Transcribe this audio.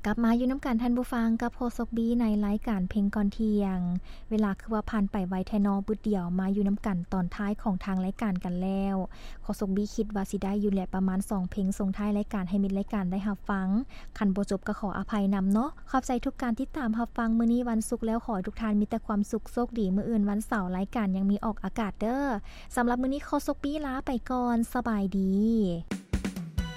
กลับมาอยู่น้ำกันท่านผู้ฟังกับโพซกบีในรายการเพลงก่อนเที่ยงเวลาคือว่าผ่านไปไวแท้นอบึดเดียวมาอยู่น้ำกันตอนท้ายของทางรายการกันแล้วโพซกบีคิดว่าสิได้อยู่แหละประมาณ2เพลงส่งท้ายรายการให้มิตรรายการได้รับฟังคันบ่จบก็ขออภัยนำเนาะขอบใจทุกการติดตามรับฟังมื้อนี้วันศุกร์แล้วขอให้ทุกท่านมีแต่ความสุขโชคดีมื้ออื่นวันเสาร์รายการยังมีออกอากาศเด้อสำหรับมื้อนี้โพซกบีลาไปก่อนสบายดี